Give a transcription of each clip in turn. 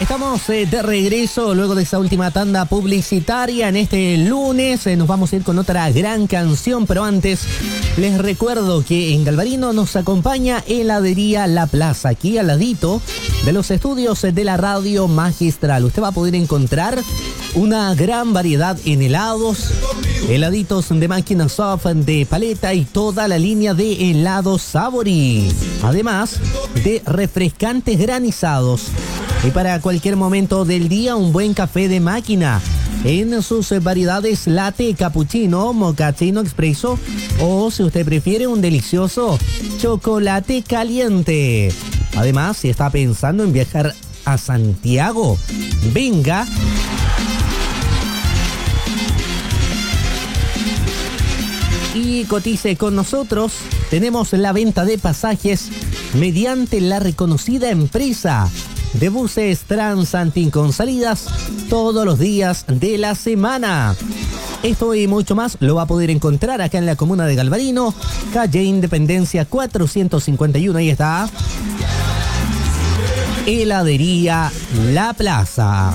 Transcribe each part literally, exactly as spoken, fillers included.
Estamos eh, de regreso luego de esa última tanda publicitaria. En este lunes eh, nos vamos a ir con otra gran canción, pero antes les recuerdo que en Galvarino nos acompaña Heladería La Plaza, aquí al ladito de los estudios de la Radio Magistral. Usted va a poder encontrar una gran variedad en helados, heladitos de máquina soft, de paleta y toda la línea de helados Sabori. Además de refrescantes granizados. Y para cualquier momento del día, un buen café de máquina en sus variedades latte, cappuccino, mochaccino, expreso o, si usted prefiere, un delicioso chocolate caliente. Además, si está pensando en viajar a Santiago, venga y cotice con nosotros. Tenemos la venta de pasajes mediante la reconocida empresa de buses Transantin con salidas todos los días de la semana. Esto y mucho más lo va a poder encontrar acá en la comuna de Galvarino, calle Independencia cuatrocientos cincuenta y uno. Ahí está Heladería La Plaza.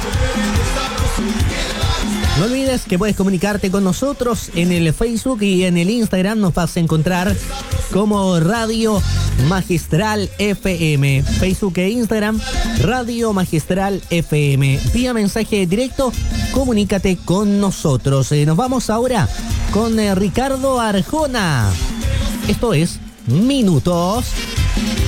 No olvides que puedes comunicarte con nosotros en el Facebook y en el Instagram. Nos vas a encontrar como Radio Magistral F M. Facebook e Instagram, Radio Magistral F M. Vía mensaje directo, comunícate con nosotros. Eh, nos vamos ahora con eh, Ricardo Arjona. Esto es Minutos